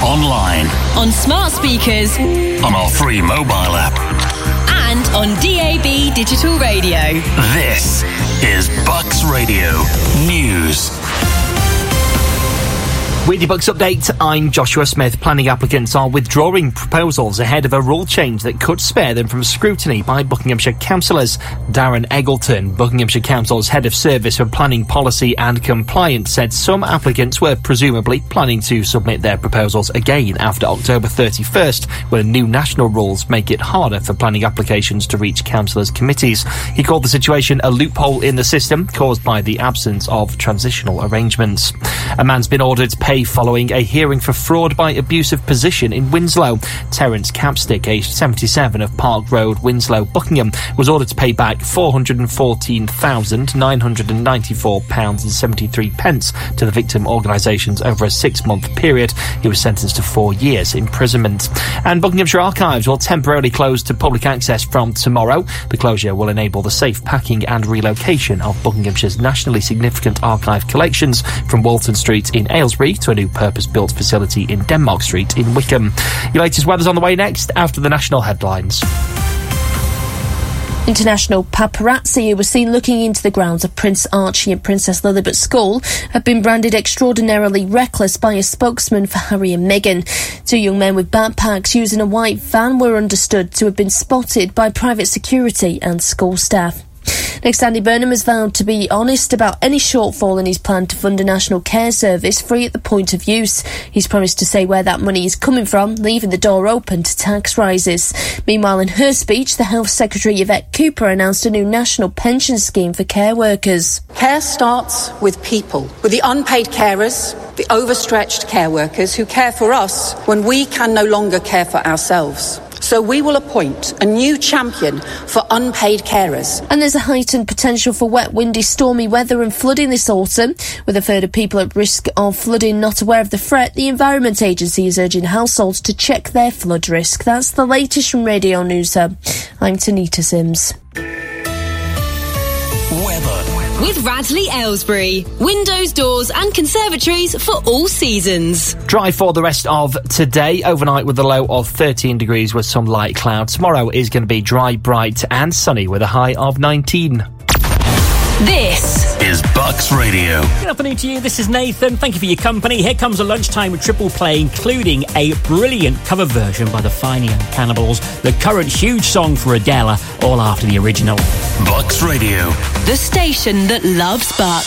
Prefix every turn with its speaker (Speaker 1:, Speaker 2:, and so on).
Speaker 1: online,
Speaker 2: on smart speakers,
Speaker 1: on our free mobile app,
Speaker 2: and on DAB digital radio.
Speaker 1: This is Bucks Radio News.
Speaker 3: With your Bucks update, I'm Joshua Smith. Planning applicants are withdrawing proposals ahead of a rule change that could spare them from scrutiny by Buckinghamshire councillors. Darren Eggleton, Buckinghamshire Council's head of service for planning policy and compliance, said some applicants were presumably planning to submit their proposals again after October 31st, when new national rules make it harder for planning applications to reach councillors' committees. He called the situation a loophole in the system caused by the absence of transitional arrangements. A man's been ordered to pay following a hearing for fraud by abusive position in Winslow. Terence Capstick, aged 77, of Park Road, Winslow, Buckingham, was ordered to pay back £414,994.73 to the victim organisations over a 6-month period. He was sentenced to 4 years imprisonment. And Buckinghamshire Archives will temporarily close to public access from tomorrow. The closure will enable the safe packing and relocation of Buckinghamshire's nationally significant archive collections from Walton Street in Aylesbury to a new purpose-built facility in Denmark Street in Wickham. Your latest weather's on the way next after the national headlines.
Speaker 4: International paparazzi who were seen looking into the grounds of Prince Archie and Princess Lilibet School have been branded extraordinarily reckless by a spokesman for Harry and Meghan. 2 young men with backpacks using a white van were understood to have been spotted by private security and school staff. Next, Andy Burnham has vowed to be honest about any shortfall in his plan to fund a national care service free at the point of use. He's promised to say where that money is coming from, leaving the door open to tax rises. Meanwhile, in her speech, the Health Secretary Yvette Cooper announced a new national pension scheme for care workers.
Speaker 5: Care starts with people, with the unpaid carers, the overstretched care workers who care for us when we can no longer care for ourselves. So we will appoint a new champion for unpaid carers.
Speaker 4: And there's a heightened potential for wet, windy, stormy weather and flooding this autumn. With a third of people at risk of flooding not aware of the threat, the Environment Agency is urging households to check their flood risk. That's the latest from Radio News Hub. I'm Tanita Sims.
Speaker 1: Weather.
Speaker 2: With Radley Aylesbury. Windows, doors and conservatories for all seasons.
Speaker 3: Dry for the rest of today, overnight with a low of 13 degrees with some light clouds. Tomorrow is going to be dry, bright and sunny with a high of 19.
Speaker 2: This
Speaker 1: is Bucks Radio.
Speaker 6: Good afternoon to you. This is Nathan. Thank you for your company. Here comes a lunchtime triple play, including a brilliant cover version by the Fine Young Cannibals, the current huge song for Adele, all after the original.
Speaker 1: Bucks Radio.
Speaker 2: The station that loves Bucks.